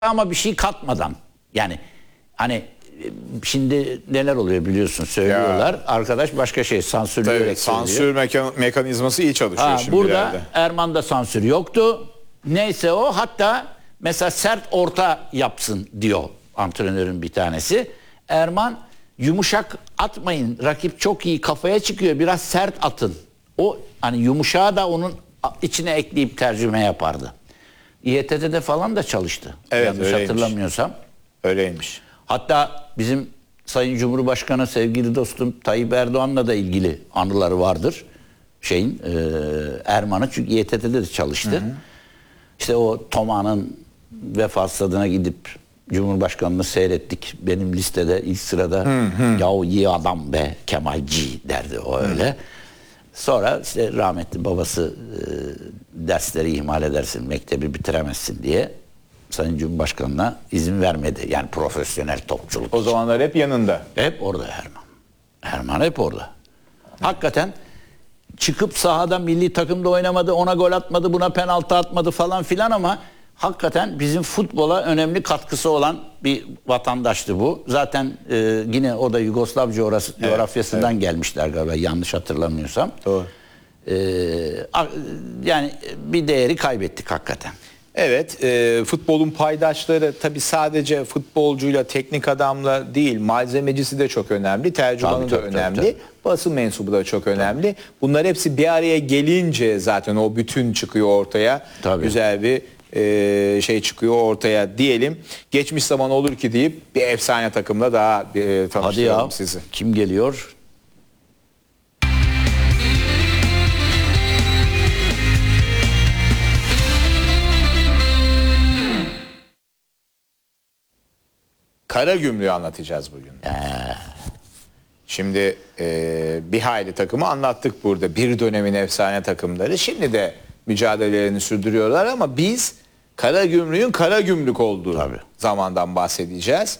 ama bir şey katmadan. Yani hani şimdi neler oluyor biliyorsun, söylüyorlar. Ya. Arkadaş başka şey sansürleyerek söylüyor. Sansür mekanizması iyi çalışıyor şimdilerde. Burada Erman'da sansür yoktu. Neyse o, hatta mesela sert orta yapsın diyor antrenörün bir tanesi. Erman yumuşak atmayın, rakip çok iyi kafaya çıkıyor, biraz sert atın. O hani yumuşağı da onun içine ekleyip tercüme yapardı. İETT'de falan da çalıştı. Evet, yanlış öyleymiş. Hatırlamıyorsam. Öyleymiş. Hatta bizim Sayın Cumhurbaşkanı sevgili dostum Tayyip Erdoğan'la da ilgili anıları vardır. Erman'ın, çünkü İETT'de de çalıştı. Hı hı. İşte o Toma'nın vefat stadına gidip Cumhurbaşkanı'nı seyrettik. Benim listede ilk sırada yahu iyi adam be Kemalci derdi o öyle. Hı. Sonra işte rahmetli babası dersleri ihmal edersin, mektebi bitiremezsin diye Sayın Cumhurbaşkanı'na izin vermedi. Yani profesyonel topçuluk. O zamanlar hep yanında. Hep orada Erman. Erman hep orada. Hakikaten çıkıp sahada milli takımda oynamadı, ona gol atmadı, buna penaltı atmadı falan filan, ama hakikaten bizim futbola önemli katkısı olan bir vatandaştı bu. Zaten yine o da Yugoslav coğrafyasından gelmişler galiba, yanlış hatırlamıyorsam. Doğru. Yani bir değeri kaybettik hakikaten. Evet, futbolun paydaşları tabii sadece futbolcuyla, teknik adamla değil, malzemecisi de çok önemli, tercümanı da önemli, tabii. Basın mensubu da çok önemli. Tabii. Bunlar hepsi bir araya gelince zaten o bütün çıkıyor ortaya. Tabii. Güzel bir şey çıkıyor ortaya diyelim. Geçmiş zaman olur ki deyip bir efsane takımla daha tanıştıralım sizi. Kim geliyor? Karagümrük'ü anlatacağız bugün. Şimdi bir hayli takımı anlattık burada. Bir dönemin efsane takımları. Şimdi de mücadelelerini sürdürüyorlar ama biz Karagümrük'ün Karagümrük olduğu zamandan bahsedeceğiz.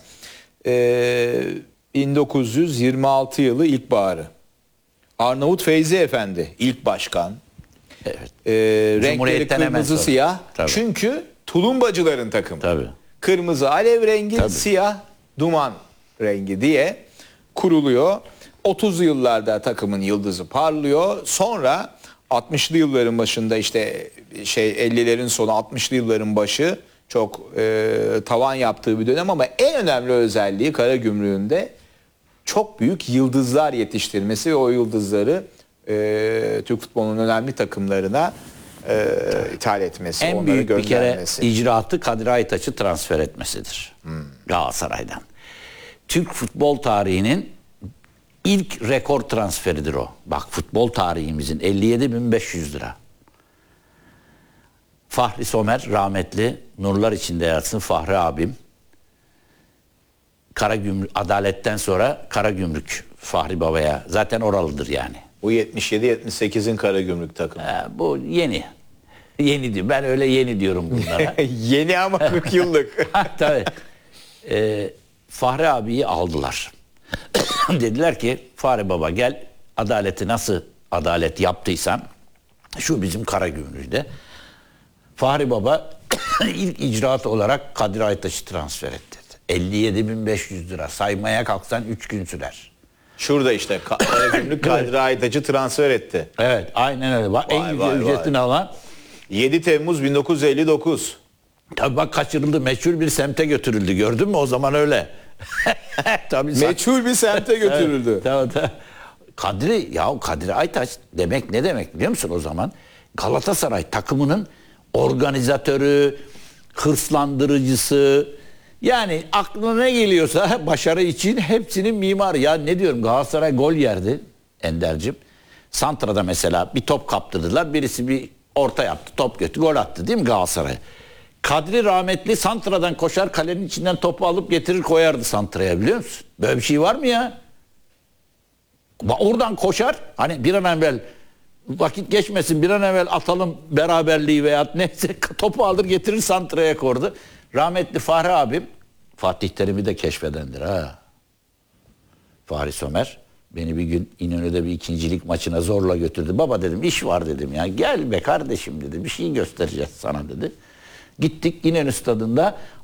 1926 yılı ilkbaharı. Arnavut Feyzi Efendi ilk başkan. Evet. Renkleri kırmızı siyah. Tabii. Çünkü tulumbacıların takımı. Tabii. Kırmızı alev rengi, siyah duman rengi diye kuruluyor. 30'lu yıllarda takımın yıldızı parlıyor. Sonra 60'lı yılların başında, işte 50'lerin sonu 60'lı yılların başı çok tavan yaptığı bir dönem, ama en önemli özelliği Karagümrük'ün de çok büyük yıldızlar yetiştirmesi ve o yıldızları Türk futbolunun önemli takımlarına ithal etmesi, en onları büyük göndermesi. Bir kere icraatı Kadir Aytaç'ı transfer etmesidir. Galatasaray'dan. Türk futbol tarihinin ilk rekor transferidir o. Bak, futbol tarihimizin 57.500 lira. Fahri Somer rahmetli, nurlar içinde yatsın Fahri abim. Karagümrük, Adalet'ten sonra Karagümrük Fahri Baba'ya, zaten oralıdır yani. Bu 77-78'in Karagümrük takımı. Bu yeni. Yeni diyor. Ben öyle yeni diyorum bunlara. Yeni ama 40 yıllık. Tabii. Fahri abiyi aldılar. Dediler ki Fahri Baba gel, adaleti nasıl adalet yaptıysan şu bizim Karagümrük'te. Fahri Baba ilk icraat olarak Kadir Aytaç'ı transfer etti. 57.500 lira. Saymaya kalksan 3 gün sürer. Şurada işte Karagümrük Kadir Aytaç'ı transfer etti. Evet, aynen öyle. Bak, en güzel ücretini alan 7 Temmuz 1959. Tabii bak, kaçırıldı. Meçhul bir semte götürüldü. Gördün mü? O zaman öyle. Tabii meçhul bir semte götürüldü. Evet, tabii. Kadir Aytaç demek ne demek biliyor musun o zaman? Galatasaray takımının organizatörü, hırslandırıcısı, yani aklına ne geliyorsa başarı için hepsinin mimarı. Ya ne diyorum, Galatasaray gol yerdi Ender'cim. Santra'da mesela bir top kaptırdılar. Birisi bir orta yaptı, top götü, gol attı değil mi Galatasaray? Kadri rahmetli Santra'dan koşar, kalenin içinden topu alıp getirir koyardı Santra'ya, biliyor musun? Böyle bir şey var mı ya? Oradan koşar, hani bir an evvel vakit geçmesin, bir an evvel atalım beraberliği veya neyse, topu alır getirir Santra'ya kordu. Rahmetli Fahri abim, Fatih Terim'i de keşfedendir ha. Fahri Somer beni bir gün İnönü'de bir ikincilik maçına zorla götürdü. Baba dedim, iş var dedim ya. Gel be kardeşim dedi, bir şey göstereceğiz sana dedi. Gittik İnönü stadında,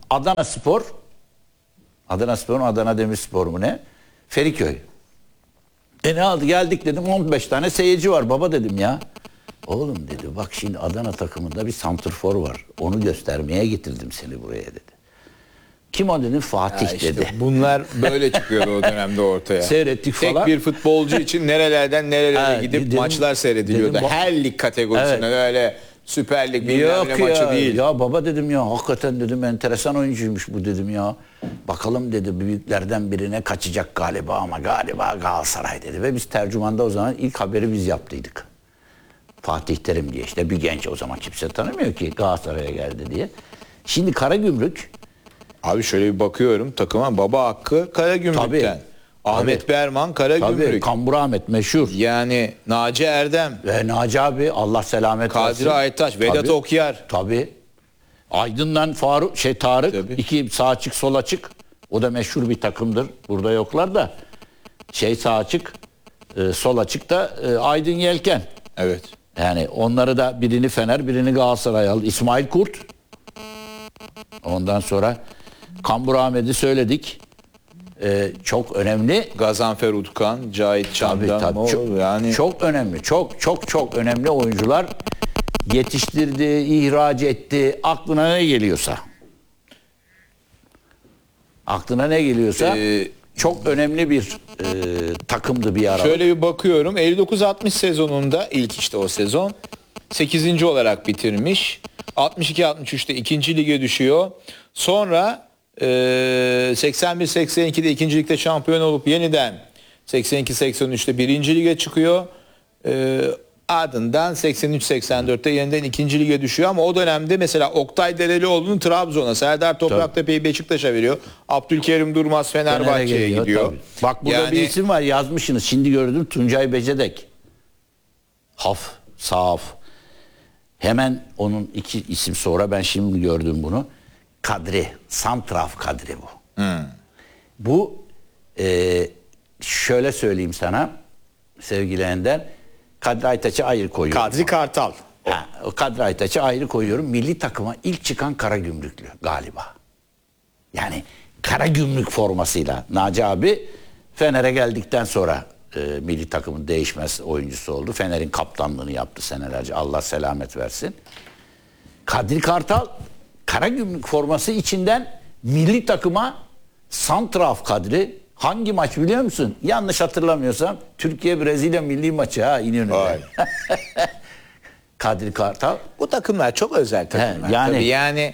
Adana Spor, Adana Spor'un Adana Demirspor mu ne? Feriköy. Ne aldı, geldik dedim, 15 tane seyirci var baba dedim ya. Oğlum dedi, bak şimdi Adana takımında bir santrfor var. Onu göstermeye getirdim seni buraya dedi. Kim o dedim, Fatih işte dedi. bunlar böyle çıkıyordu o dönemde ortaya. Seyrettik falan. Tek bir futbolcu için nerelerden nerelere gidip dedim, maçlar seyrediliyordu. dedim, her lig kategorisinden, öyle Süper Lig bilmem ne maçı değil. Ya baba dedim ya, hakikaten dedim enteresan oyuncuymuş bu dedim ya. Bakalım dedi, büyüklerden birine kaçacak galiba ama galiba Galatasaray dedi. Ve biz tercümanda o zaman ilk haberi biz yaptıydık. Fatih Terim diye, işte bir genç, o zaman kimse tanımıyor ki Galatasaray'a geldi diye. Şimdi Karagümrük. Abi şöyle bir bakıyorum takıma, Baba Hakkı Karagümrük'ten. Ahmet Berman Karagümrük. Tabii, Kambur Ahmet meşhur. Yani Naci Erdem. Ve Naci abi, Allah selamet versin. Kadri Aytaç, Vedat Tabii, Okyar. Tabii. Aydın'dan Tarık. Tabii. İki sağ açık sol açık. O da meşhur bir takımdır. Burada yoklar da. Sağ açık, sol açık da Aydın Yelken. Evet. Yani onları da, birini Fener, birini Galatasaray aldı. İsmail Kurt. Ondan sonra Kambur Ahmet'i söyledik. Çok önemli. Gazanfer Utkan, Cahit Çandan. Tabii. Çok önemli. Çok önemli oyuncular yetiştirdi, ihraç etti. Aklına ne geliyorsa. Çok önemli bir takımdı bir ara. Şöyle bir bakıyorum. 59-60 sezonunda, ilk işte o sezon 8. olarak bitirmiş. 62-63'te 2. lige düşüyor. Sonra 81-82'de 2. ligde şampiyon olup yeniden 82-83'te 1. lige çıkıyor. Ardından 83-84'te yeniden 2. lige düşüyor ama o dönemde mesela Oktay Derelioğlu'nun Trabzon'a, Serdar Topraktepe'yi Beşiktaş'a veriyor. Abdülkerim Durmaz Fenerbahçe'ye gidiyor. Tabii. Bak burada bir isim var, yazmışsınız. Şimdi gördüm, Tuncay Becedek. Saf. Hemen onun iki isim sonra, ben şimdi gördüm bunu. Kadri, Santraf Kadri bu. Bu şöyle söyleyeyim sana sevgili Ender. Kadri Aytaç'ı ayrı koyuyorum. Kadri Kartal. O Kadri Aytaç'ı ayrı koyuyorum. Milli takıma ilk çıkan Karagümrüklü galiba. Yani Karagümrük formasıyla Naci abi Fener'e geldikten sonra milli takımın değişmez oyuncusu oldu. Fener'in kaptanlığını yaptı senelerce. Allah selamet versin. Kadri Kartal Karagümrük forması içinden milli takıma santraf Kadri. Hangi maç biliyor musun? Yanlış hatırlamıyorsam Türkiye-Brezilya milli maçı İnönü'de. Kadri Kartal. Bu takımlar çok özel takımlar. Yani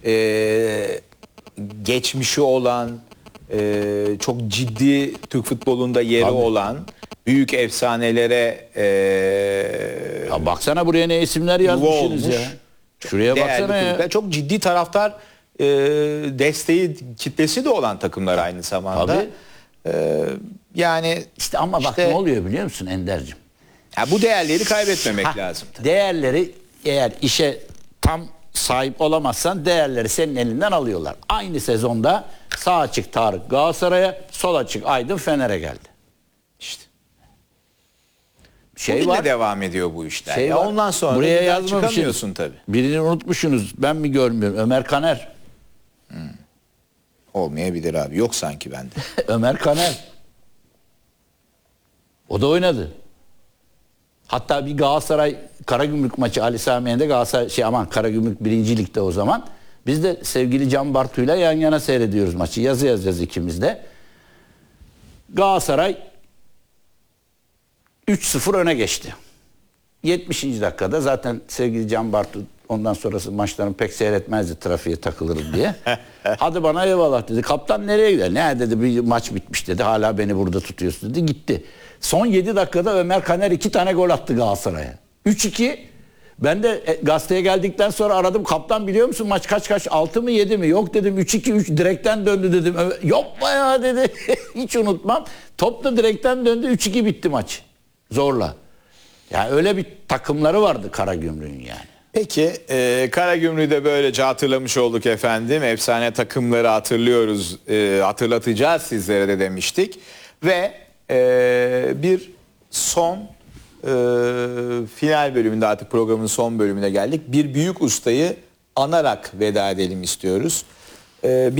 geçmişi olan, çok ciddi Türk futbolunda yeri olan, büyük efsanelere ya baksana buraya ne isimler yazmışsınız ya. Şuraya baksana ya. Çok ciddi taraftar desteği, kitlesi de olan takımlar aynı zamanda. Tabii. Yani işte ama bak ne oluyor biliyor musun Ender'cim? Bu değerleri kaybetmemek lazım. Değerleri, eğer işe tam sahip olamazsan değerleri senin elinden alıyorlar. Aynı sezonda sağ açık Tarık Galatasaray'a, sol açık Aydın Fener'e geldi. İşte. Bugün de devam ediyor bu işler. Var. Ondan sonra buraya yazmamışsınız tabii. Birini unutmuşsunuz. Ben mi görmüyorum? Ömer Kaner. Olmayabilir abi. Yok sanki bende. Ömer Kaner. O da oynadı. Hatta bir Galatasaray Karagümrük maçı Ali Sami Yen'de, Galatasaray Karagümrük 1. Lig'de o zaman. Biz de sevgili Can Bartu'yla yan yana seyrediyoruz maçı. Yazı yazacağız ikimiz de. Galatasaray 3-0 öne geçti. 70. dakikada zaten sevgili Can Bartu ondan sonrası maçlarını pek seyretmezdi, trafiğe takılırım diye. Hadi bana eyvallah dedi. Kaptan nereye gider? Ne dedi, bir maç bitmiş dedi. Hala beni burada tutuyorsun dedi. Gitti. Son 7 dakikada Ömer Kaner 2 tane gol attı Galatasaray'a. 3-2. Ben de gazeteye geldikten sonra aradım. Kaptan biliyor musun maç kaç? 6 mı 7 mi? Yok dedim 3-2 direkten döndü dedim. Yapma ya dedi. Hiç unutmam. Top da direkten döndü. 3-2 bitti maç. Zorla. Yani öyle bir takımları vardı Karagümrük'ün yani. Peki Karagümrük'ü de böylece hatırlamış olduk efendim. Efsane takımları hatırlıyoruz. Hatırlatacağız sizlere de demiştik. Ve bir son final bölümünde, artık programın son bölümüne geldik. Bir büyük ustayı anarak veda edelim istiyoruz. bir